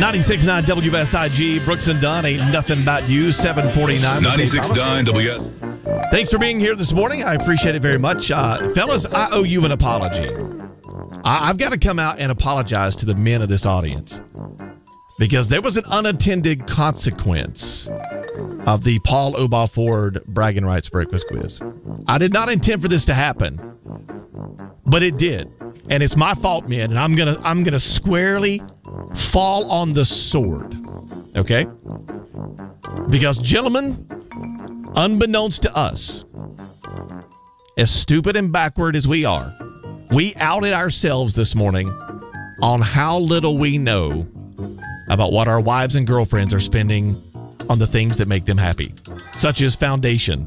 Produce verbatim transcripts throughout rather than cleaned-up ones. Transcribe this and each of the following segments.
ninety-six point nine W S I G, Brooks and Dunn, Ain't Nothing About You, seven forty-nine. ninety-six point nine W S. Thanks for being here this morning. I appreciate it very much. Uh, fellas, I owe you an apology. I- I've got to come out and apologize to the men of this audience because there was an unintended consequence of the Paul Obaugh Ford Bragging Rights Breakfast Quiz. I did not intend for this to happen, but it did. And it's my fault, men, and I'm gonna I'm gonna squarely fall on the sword. Okay? Because, gentlemen, unbeknownst to us, as stupid and backward as we are, we outed ourselves this morning on how little we know about what our wives and girlfriends are spending on the things that make them happy, such as foundation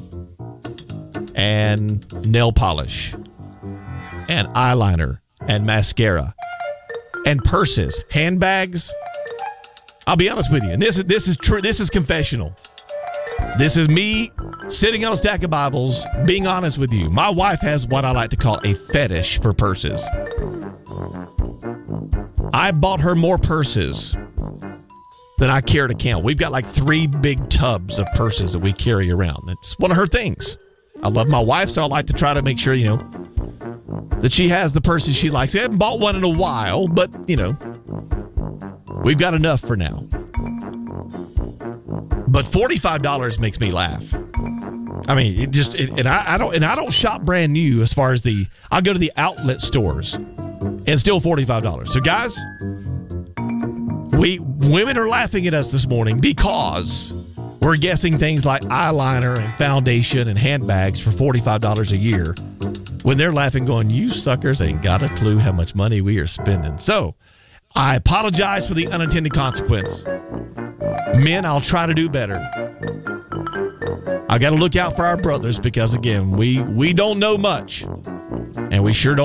and nail polish and eyeliner and mascara and purses, handbags. I'll be honest with you, and this is this is true. This is confessional. This is me sitting on a stack of Bibles, being honest with you. My wife has what I like to call a fetish for purses. I bought her more purses than I care to count. We've got like three big tubs of purses that we carry around. It's one of her things. I love my wife, so I like to try to make sure, you know, that she has the purses she likes. I haven't bought one in a while, but, you know, we've got enough for now. But forty-five dollars makes me laugh. I mean, it just it, and I, I don't and I don't shop brand new as far as the I go to the outlet stores and still forty-five dollars. So guys, we women are laughing at us this morning because we're guessing things like eyeliner and foundation and handbags for forty-five dollars a year when they're laughing going, you suckers ain't got a clue how much money we are spending. So I apologize for the unintended consequence. Men, I'll try to do better. I got to look out for our brothers because, again, we, we don't know much, and we sure don't